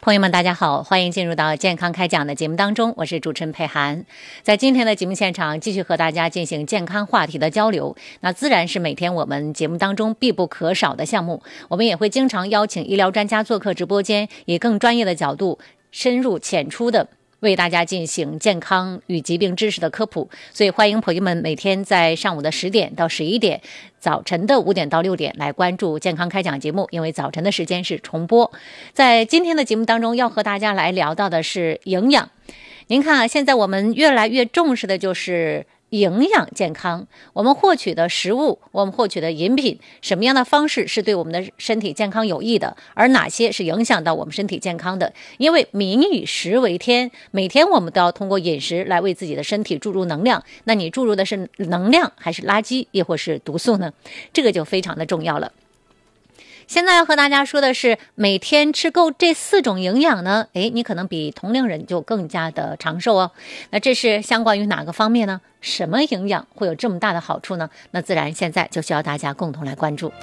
朋友们大家好，欢迎进入到健康开讲的节目当中，我是主持人佩涵。在今天的节目现场继续和大家进行健康话题的交流，那自然是每天我们节目当中必不可少的项目。我们也会经常邀请医疗专家做客直播间，以更专业的角度深入浅出的为大家进行健康与疾病知识的科普，所以欢迎朋友们每天在上午的10点到11点，早晨的5点到6点来关注健康开讲节目，因为早晨的时间是重播。在今天的节目当中要和大家来聊到的是营养。您看啊，现在我们越来越重视的就是营养健康，我们获取的食物，我们获取的饮品，什么样的方式是对我们的身体健康有益的，而哪些是影响到我们身体健康的。因为民以食为天，每天我们都要通过饮食来为自己的身体注入能量，那你注入的是能量还是垃圾亦或是毒素呢？这个就非常的重要了。现在要和大家说的是，每天吃够这4种营养呢，你可能比同龄人就更加的长寿哦。那这是相关于哪个方面呢？什么营养会有这么大的好处呢？那自然现在就需要大家共同来关注。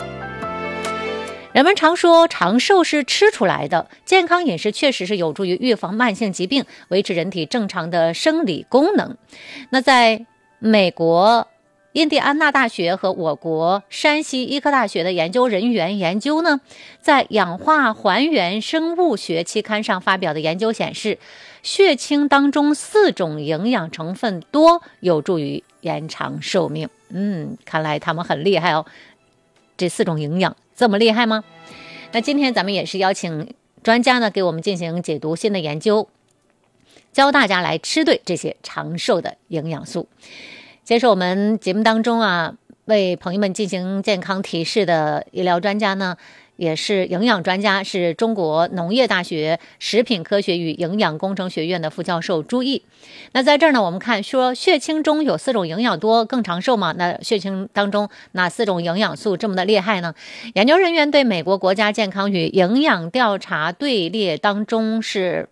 人们常说长寿是吃出来的，健康饮食确实是有助于预防慢性疾病，维持人体正常的生理功能。那在美国印第安纳大学和我国山西医科大学的研究人员研究呢，在氧化还原生物学期刊上发表的研究显示，血清当中4种营养成分多有助于延长寿命。看来他们很厉害哦。这4种营养这么厉害吗？那今天咱们也是邀请专家呢给我们进行解读新的研究，教大家来吃对这些长寿的营养素。接受我们节目当中为朋友们进行健康提示的医疗专家呢，也是营养专家，是中国农业大学食品科学与营养工程学院的副教授朱毅。那在这儿呢，我们看说血清中有4种营养多更长寿嘛？那血清当中哪4种营养素这么的厉害呢？研究人员对美国国家健康与营养调查队列当中是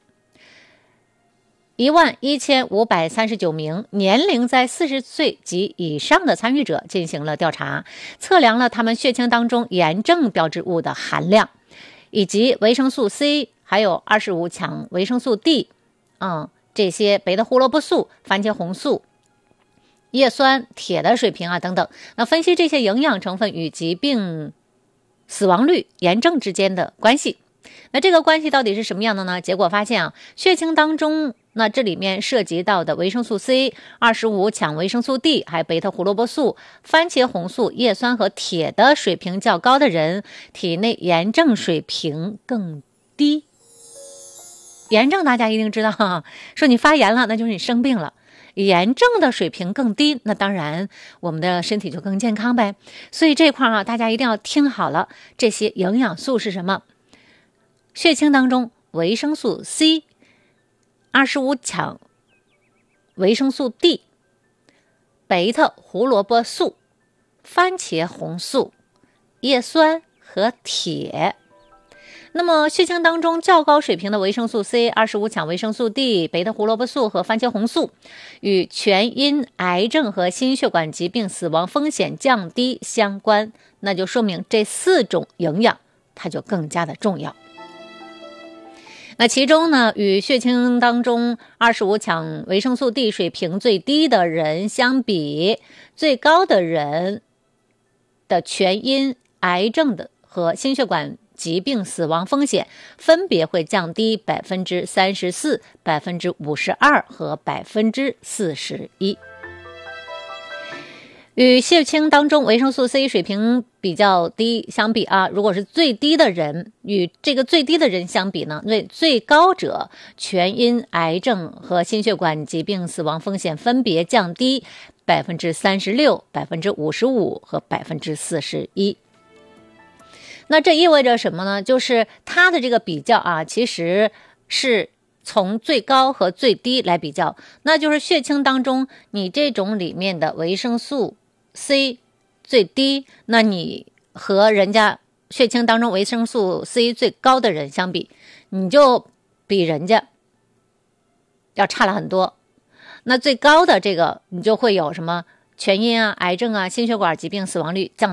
11539名年龄在40岁及以上的参与者进行了调查，测量了他们血清当中炎症标志物的含量，以及维生素 C 还有25强维生素 D 这些贝塔胡萝卜素、番茄红素、叶酸、铁的水平等等。那分析这些营养成分与疾病死亡率、炎症之间的关系。那这个关系到底是什么样的呢？结果发现血清当中那这里面涉及到的维生素 C、25强维生素 D 还有贝塔胡萝卜素、番茄红素、叶酸和铁的水平较高的人，体内炎症水平更低。炎症大家一定知道说你发炎了，那就是你生病了。炎症的水平更低，那当然我们的身体就更健康呗。所以这块大家一定要听好了，这些营养素是什么？血清当中维生素 C、25强维生素 D、贝塔胡萝卜素、番茄红素、叶酸和铁。那么血清当中较高水平的维生素 C、25强维生素 D、贝塔胡萝卜素和番茄红素与全因癌症和心血管疾病死亡风险降低相关，那就说明这4种营养它就更加的重要。那其中呢，与血清当中25强维生素 D 水平最低的人相比，最高的人的全因癌症的和心血管疾病死亡风险分别会降低 34%、52% 和 41%。与血清当中维生素 C 水平比较低相比如果是最低的人与这个最低的人相比呢，最高者全因癌症和心血管疾病死亡风险分别降低 36%、55% 和 41%。那这意味着什么呢？就是它的这个比较其实是从最高和最低来比较，那就是血清当中你这种里面的维生素 C 最低，那你和人家血清当中维生素 C 最高的人相比，你就比人家要差了很多。那最高的这个你就会有什么全因癌症心血管疾病死亡率降